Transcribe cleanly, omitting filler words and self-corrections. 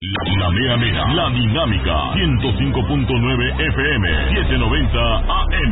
La mera mera, la dinámica, 105.9 FM, 790 AM.